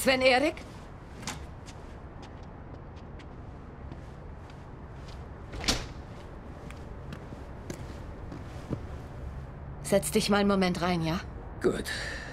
Sven-Erik? Setz dich mal einen Moment rein, ja? Gut.